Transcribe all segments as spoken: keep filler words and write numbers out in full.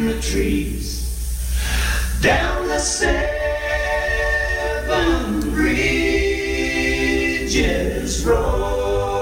the trees, down the seven bridges road.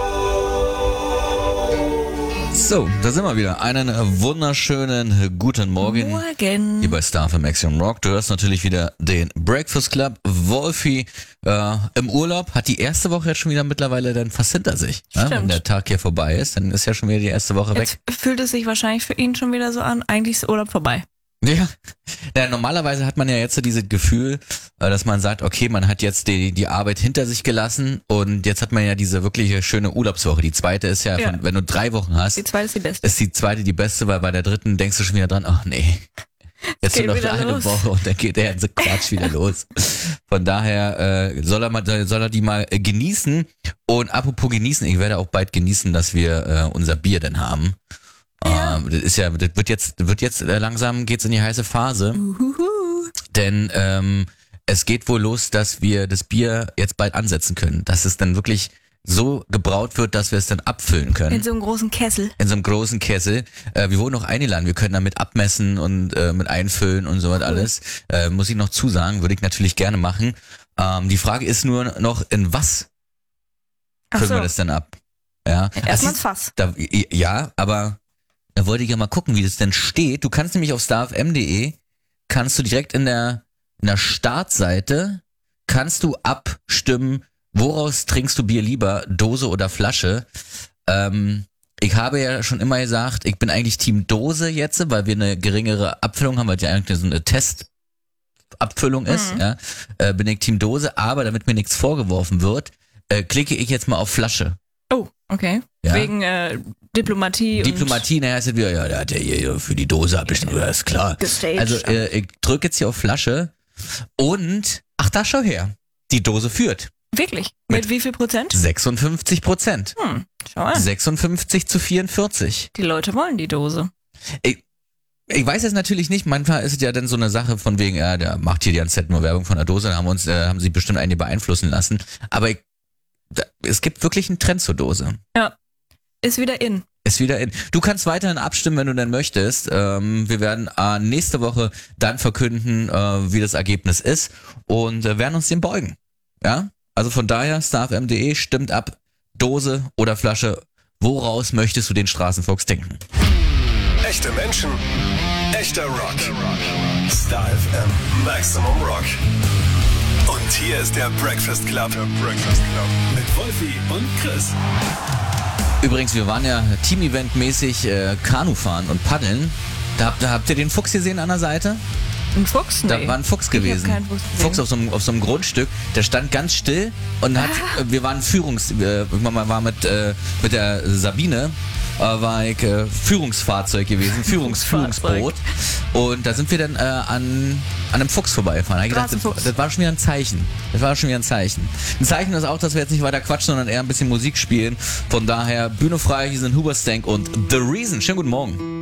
So, da sind wir wieder. Einen wunderschönen guten Morgen. Morgen. Hier bei Star F M Action Rock. Du hörst natürlich wieder den Breakfast Club. Wolfi äh, im Urlaub hat die erste Woche jetzt schon wieder mittlerweile dann fast hinter sich. Ja? Wenn der Tag hier vorbei ist, dann ist ja schon wieder die erste Woche Jetzt weg. fühlt es sich wahrscheinlich für ihn schon wieder so an, eigentlich ist Urlaub vorbei. Ja. ja, normalerweise hat man ja jetzt so dieses Gefühl, dass man sagt, okay, man hat jetzt die die Arbeit hinter sich gelassen und jetzt hat man ja diese wirkliche schöne Urlaubswoche. Die zweite ist ja, Ja. Von, wenn du drei Wochen hast, Die zweite ist die beste. ist die zweite die beste, weil bei der dritten denkst du schon wieder dran, ach nee, jetzt geht nur noch wieder eine los. Woche und dann geht der ganze Quatsch wieder los. Von daher äh, soll er mal, soll er die mal äh, genießen. Und apropos genießen, ich werde auch bald genießen, dass wir äh, unser Bier dann haben. Ja. Ähm, das ist ja, das wird jetzt, wird jetzt äh, langsam geht's in die heiße Phase, Uhuhu. denn ähm, es geht wohl los, dass wir das Bier jetzt bald ansetzen können, dass es dann wirklich so gebraut wird, dass wir es dann abfüllen können. In so einem großen Kessel. In so einem großen Kessel. Äh, wir wurden noch eingeladen, wir können damit abmessen und äh, mit einfüllen und so was alles. Äh, muss ich noch zusagen, würde ich natürlich gerne machen. Ähm, die Frage ist nur noch, in was Ach füllen so. wir das denn ab? Ja, Erstmal Das ins Fass. da, ja, aber da wollte ich ja mal gucken, wie das denn steht. Du kannst nämlich auf starfm punkt de kannst du direkt in der in der Startseite kannst du abstimmen, woraus trinkst du Bier lieber, Dose oder Flasche. Ähm, ich habe ja schon immer gesagt, ich bin eigentlich Team Dose jetzt, weil wir eine geringere Abfüllung haben, weil die eigentlich so eine Testabfüllung ist. Mhm. Ja, äh, bin ich Team Dose, aber damit mir nichts vorgeworfen wird, äh, klicke ich jetzt mal auf Flasche. Oh, okay. Ja. Wegen äh, Diplomatie, Diplomatie, naja, ist wieder, ja, der hat ja hier für die Dose abgestimmt, ja, ist klar. Gestaged. Also äh, ich drücke jetzt hier auf Flasche und, ach da, schau her, die Dose führt. und wirklich. Mit, Mit- wie viel Prozent? sechsundfünfzig Prozent. Hm, schau an. sechsundfünfzig zu vierundvierzig. Die Leute wollen die Dose. Ich, ich weiß es natürlich nicht, manchmal ist es ja dann so eine Sache von wegen, ja, der macht hier die ganze Zeit nur Werbung von der Dose, da haben wir uns, äh, haben sie bestimmt einige beeinflussen lassen. Aber ich, da, es gibt wirklich einen Trend zur Dose. Ja. Ist wieder in. Ist wieder in. Du kannst weiterhin abstimmen, wenn du denn möchtest. Ähm, wir werden äh, nächste Woche dann verkünden, äh, wie das Ergebnis ist und äh, werden uns dem beugen. Ja? Also von daher, starfm punkt de, stimmt ab, Dose oder Flasche, woraus möchtest du den Straßenfuchs trinken? Echte Menschen, echter Rock. Star F M, Maximum Rock. Und hier ist der Breakfast Club. Der Breakfast Club. Mit Wolfi und Chris. Übrigens, wir waren ja Team-Event-mäßig äh, Kanu fahren und paddeln. Da habt, da habt ihr den Fuchs gesehen an der Seite? Ein Fuchs? Nee. Da war ein Fuchs Ich hab gewesen. keinen Fuchs gesehen. Fuchs auf so, einem, auf so einem Grundstück. Der stand ganz still und hat, Ah. äh, wir waren Führungs, äh, man war mit, äh, mit der Sabine, äh, war ich äh, Führungsfahrzeug gewesen, Führungs, Führungsfahrzeug. Führungsboot. Und da sind wir dann äh, an, an einem Fuchs vorbeigefahren. Da hab ich gedacht, das, Straßenfuchs. das war schon wieder ein Zeichen. Das war schon wieder ein Zeichen. Ein Zeichen ist auch, dass wir jetzt nicht weiter quatschen, sondern eher ein bisschen Musik spielen. Von daher Bühne frei, hier sind Huberstank und The Reason. Schönen guten Morgen.